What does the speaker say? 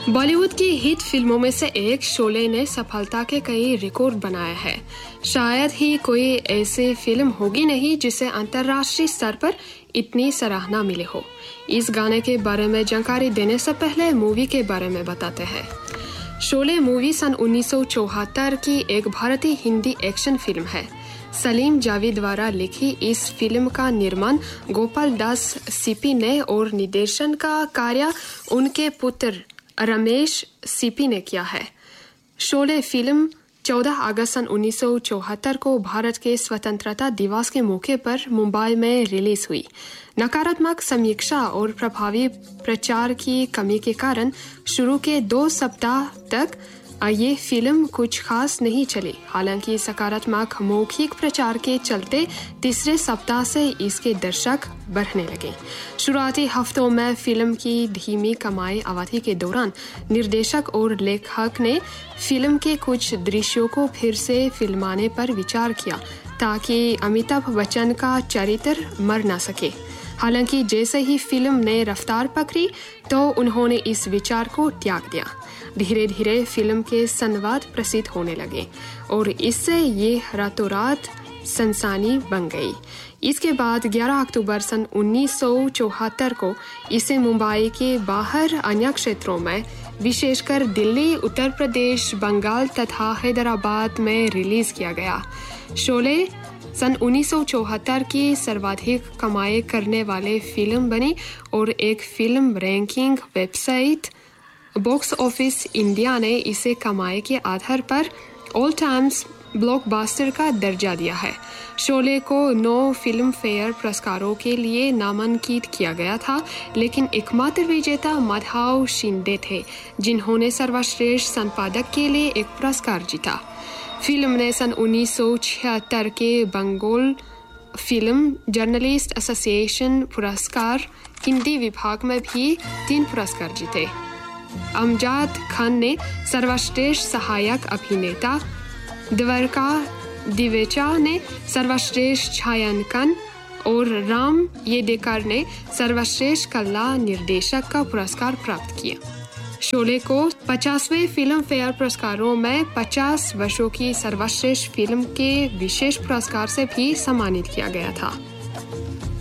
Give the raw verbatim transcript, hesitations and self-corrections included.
बॉलीवुड की हिट फिल्मों में से एक शोले ने सफलता के कई रिकॉर्ड बनाए हैं। शायद ही कोई ऐसी फिल्म होगी नहीं जिसे अंतर्राष्ट्रीय स्तर पर इतनी सराहना मिली हो। इस गाने के बारे में जानकारी देने से पहले मूवी के बारे में बताते हैं। शोले मूवी सन उन्नीस सौ चौहत्तर की एक भारतीय हिंदी एक्शन फिल्म है। सलीम जावेद द्वारा लिखी इस फिल्म का निर्माण गोपाल दास सीपी ने और निर्देशन का कार्य उनके पुत्र रमेश सीपी ने किया है। शोले फिल्म चौदह अगस्त सन उन्नीस सौ चौहत्तर को भारत के स्वतंत्रता दिवस के मौके पर मुंबई में रिलीज हुई। नकारात्मक समीक्षा और प्रभावी प्रचार की कमी के कारण शुरू के दो सप्ताह तक ये फिल्म कुछ खास नहीं चली। हालांकि सकारात्मक मौखिक प्रचार के चलते तीसरे सप्ताह से इसके दर्शक बढ़ने लगे। शुरुआती हफ्तों में फिल्म की धीमी कमाई अवधि के दौरान निर्देशक और लेखक ने फिल्म के कुछ दृश्यों को फिर से फिल्माने पर विचार किया ताकि अमिताभ बच्चन का चरित्र मर न सके। हालांकि जैसे ही फिल्म ने रफ्तार पकड़ी तो उन्होंने इस विचार को त्याग दिया। धीरे धीरे फिल्म के संवाद प्रसिद्ध होने लगे और इससे ये रातों रात सनसनी बन गई। इसके बाद ग्यारह अक्टूबर सन उन्नीस सौ चौहत्तर को इसे मुंबई के बाहर अन्य क्षेत्रों में विशेषकर दिल्ली, उत्तर प्रदेश, बंगाल तथा हैदराबाद में रिलीज किया गया। शोले सन उन्नीस सौ चौहत्तर की सर्वाधिक कमाई करने वाले फिल्म बनी और एक film ranking website box office India ने इसे कमाई के आधार पर ऑल टाइम्स ब्लॉकबस्टर का दर्जा दिया है। शोले को नौ फिल्म फेयर पुरस्कारों के लिए नामांकित किया गया था, लेकिन एकमात्र विजेता माधव शिंदे थे जिन्होंने सर्वश्रेष्ठ संपादक के लिए एक पुरस्कार जीता। फिल्म ने सन उन्नीस सौ छिहत्तर के बंगाल फिल्म जर्नलिस्ट एसोसिएशन पुरस्कार हिंदी विभाग में भी तीन पुरस्कार जीते। अमजद खान ने सर्वश्रेष्ठ सहायक अभिनेता, द्वारका दिवेचा ने सर्वश्रेष्ठ छायांकन और राम येडेकर ने सर्वश्रेष्ठ कला निर्देशक का पुरस्कार प्राप्त किया। शोले को पचासवें फिल्म फेयर पुरस्कारों में पचास वर्षों की सर्वश्रेष्ठ फिल्म के विशेष पुरस्कार से भी सम्मानित किया गया था।